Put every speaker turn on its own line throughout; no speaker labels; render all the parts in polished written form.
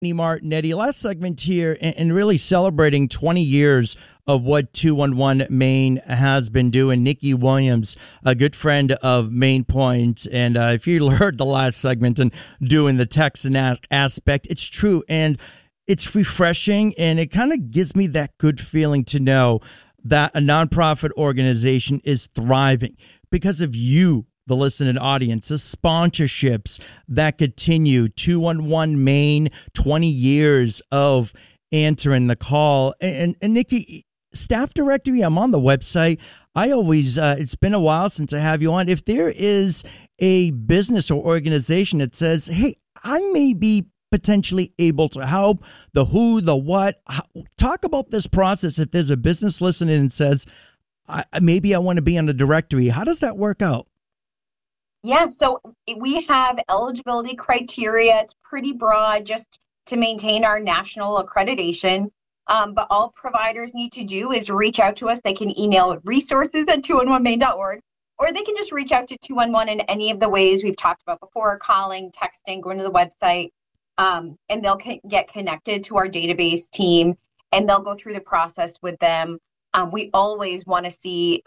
Martinetti. Last segment here, and really celebrating 20 years of what 211 Maine has been doing. Nikki Williams, a good friend of Maine Point, and if you heard the last segment and doing the text and aspect, it's true, and it's refreshing, and it kind of gives me that good feeling to know that a nonprofit organization is thriving because of you, the listening audience, the sponsorships that continue. 211 Maine, 20 years of answering the call. And Nikki, staff directory, I'm on the website. I always, it's been a while since I have you on. If there is a business or organization that says, hey, I may be potentially able to help, the who, the what, talk about this process. If there's a business listening and says, maybe I want to be on the directory, how does that work out?
Yeah, so we have eligibility criteria. It's pretty broad just to maintain our national accreditation. But all providers need to do is reach out to us. They can email resources@211maine.org, or they can just reach out to 211 in any of the ways we've talked about before, calling, texting, going to the website, and they'll get connected to our database team, and they'll go through the process with them. We always want to see,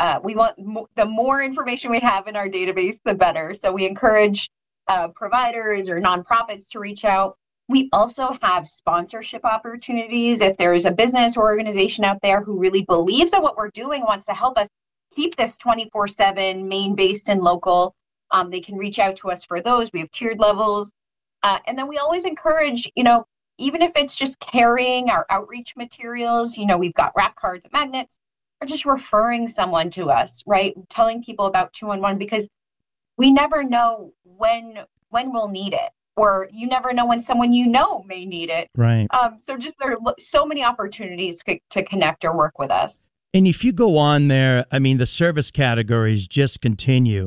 the more information we have in our database, the better. So we encourage providers or nonprofits to reach out. We also have sponsorship opportunities. If there's a business or organization out there who really believes in what we're doing, wants to help us keep this 24/7 Maine-based and local, they can reach out to us for those. We have tiered levels. And then we always encourage, even if it's just carrying our outreach materials, we've got wrap cards and magnets, or just referring someone to us, right? Telling people about 211, because we never know when we'll need it, or you never know when someone may need it.
Right.
So just there are so many opportunities to connect or work with us.
And if you go on there, I mean, the service categories just continue.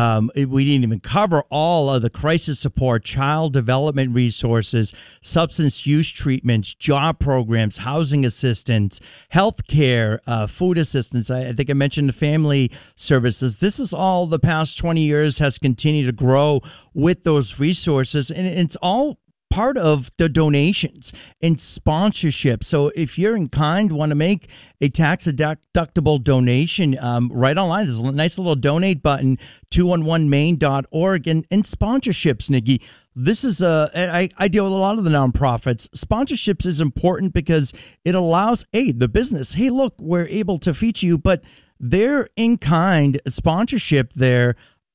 We didn't even cover all of the crisis support, child development resources, substance use treatments, job programs, housing assistance, healthcare, food assistance. I think I mentioned the family services. This is all the past 20 years has continued to grow with those resources. And it's all part of the donations and sponsorship. So if you're in kind, want to make a tax deductible donation, right online, there's a nice little donate button, 211maine.org, and sponsorships, Nikki. This is I deal with a lot of the nonprofits. Sponsorships is important because it allows, the business, hey, look, we're able to feature you, but their in-kind sponsorship there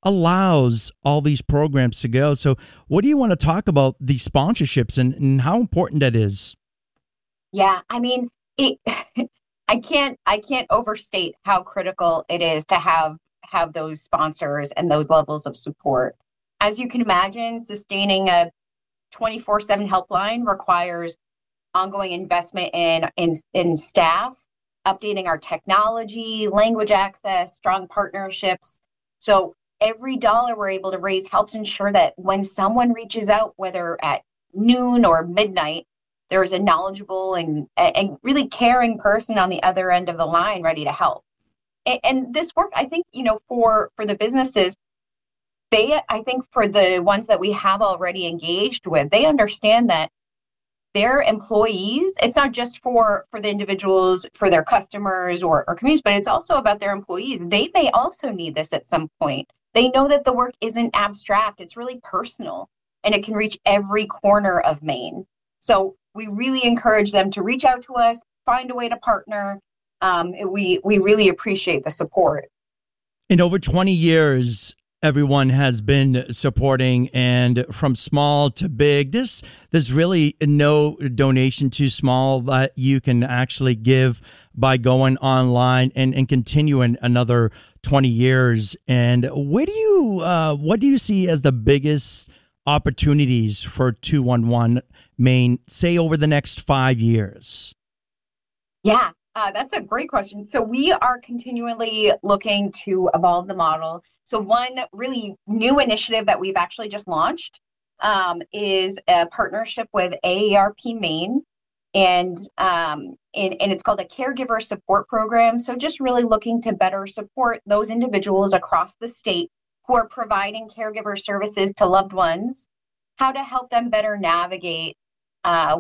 allows all these programs to go. So what do you want to talk about these sponsorships and how important that is?
Yeah, I mean, I can't overstate how critical it is to have those sponsors and those levels of support. As you can imagine, sustaining a 24/7 helpline requires ongoing investment in staff, updating our technology, language access, strong partnerships. So every dollar we're able to raise helps ensure that when someone reaches out, whether at noon or midnight, there's a knowledgeable and really caring person on the other end of the line ready to help. And this work, I think, for the businesses, I think for the ones that we have already engaged with, they understand that their employees, it's not just for the individuals, for their customers or communities, but it's also about their employees. They may also need this at some point. They know that the work isn't abstract, it's really personal, and it can reach every corner of Maine. So we really encourage them to reach out to us, find a way to partner. We really appreciate the support.
In over 20 years, everyone has been supporting, and from small to big, there's really no donation too small that you can actually give by going online and continuing another 20 years. And what do you see as the biggest opportunities for 211 Maine, say over the next 5 years?
Yeah, that's a great question. So we are continually looking to evolve the model. So one really new initiative that we've actually just launched is a partnership with AARP Maine, and it's called a caregiver support program. So just really looking to better support those individuals across the state who are providing caregiver services to loved ones, how to help them better navigate